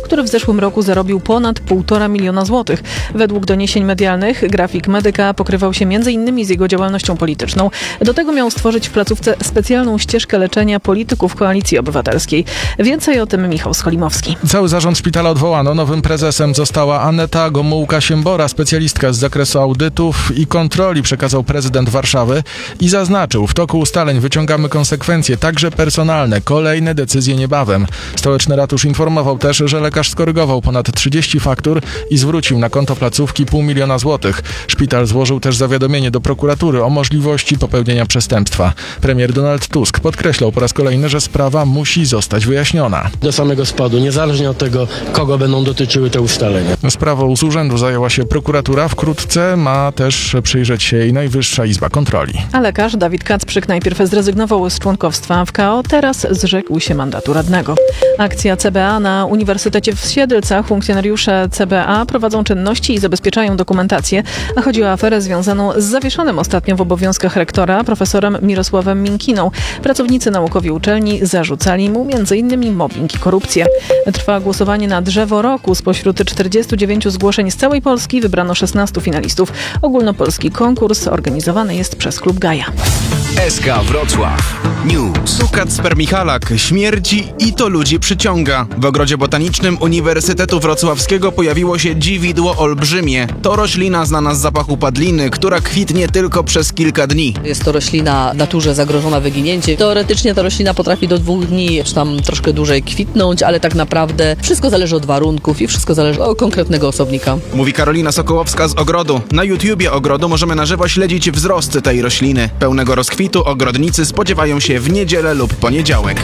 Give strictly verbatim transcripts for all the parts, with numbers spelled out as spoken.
który w zeszłym roku zarobił ponad półtora miliona złotych. Według doniesień medialnych grafik medyka pokrywał się między innymi z jego działalnością polityczną. Do tego miał stworzyć w placówce specjalną ścieżkę leczenia polityków Koalicji Obywatelskiej. Więcej o tym Michał Skolimowski. Cały zarząd szpitala odwołano. Nowym prezesem została Aneta Gomułka-Siembora, specjalistka z zakresu audytów i kontroli, przekazał prezydent Warszawy i zaznaczył, w toku ustaleń wyciągamy konsekwencje, także personalne. Kolejne decyzje niebawem. Stołeczny ratusz informował też, że lekarz skorygował ponad trzydzieści faktur i zwrócił na konto placówki pół miliona złotych. Szpital złożył też zawiadomienie do prokuratury o możliwości popełnienia przestępstwa. Premier Donald Tusk podkreślał po raz kolejny, że sprawa musi zostać wyjaśniona. Do samego spadu, niezależnie od tego, kogo będą dotyczyły te ustalenia. Sprawą z urzędu zajęła się prokuratura. Wkrótce ma też przyjrzeć się jej Najwyższa Izba Kontroli. A lekarz Dawid Kacprzyk najpierw zrezygnował z członkostwa w K O, teraz zrzekł się mandatu radnego. Akcja C B A na Uniwersytecie w Siedlcach. Funkcjonariusze C B A prowadzą czynności i zabezpieczają dokumentację, a chodzi o aferę związaną z zawieszonym ostatnio w obowiązkach rektora profesorem Mirosławem Minkiną. Pracownicy naukowi uczelni zarzucali mu między innymi mobbing i korupcję. Trwa głosowanie na drzewo roku. Spośród czterdziestu dziewięciu zgłoszeń z całej Polski wybrano szesnastu finalistów. Ogólnopolski konkurs organizowany jest przez Klub Gaja. S K Wrocław News. Sukat spermichalak śmierdzi i to ludzi przyciąga. W ogrodzie botanicznym Uniwersytetu Wrocławskiego pojawiło się dziwidło olbrzymie. To roślina znana z zapachu padliny, która kwitnie tylko przez kilka dni. Jest to roślina w naturze zagrożona wyginięciem. Teoretycznie ta roślina potrafi do dwóch dni, czy tam troszkę dłużej kwitnąć, ale tak naprawdę wszystko zależy od warunków i wszystko zależy od konkretnego osobnika. Mówi Karolina Sokołowska z ogrodu. Na YouTubie ogrodu możemy na żywo śledzić wzrost tej rośliny. Pełnego rozkwitu ogrodnicy spodziewają się w niedzielę lub poniedziałek.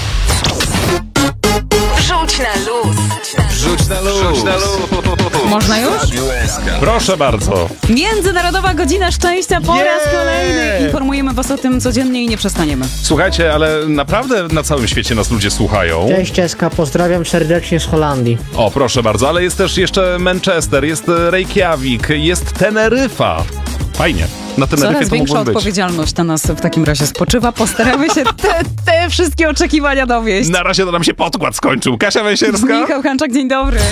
Wrzuć na luz. Wrzuć na luz. Wrzuć na luz. Można już? Proszę bardzo. Międzynarodowa Godzina Szczęścia po raz kolejny. Informujemy was o tym codziennie i nie przestaniemy. Słuchajcie, ale naprawdę na całym świecie nas ludzie słuchają. Cześć Eska, pozdrawiam serdecznie z Holandii. O, proszę bardzo, ale jest też jeszcze Manchester, jest Reykjavik, jest Teneryfa. Fajnie. Na Teneryfie Coraz to większa mogło być. odpowiedzialność na nas w takim razie spoczywa. Postaramy się te, te wszystkie oczekiwania dowieść. Na razie to nam się podkład skończył. Kasia Węsierska. Michał Hanczak, dzień dobry.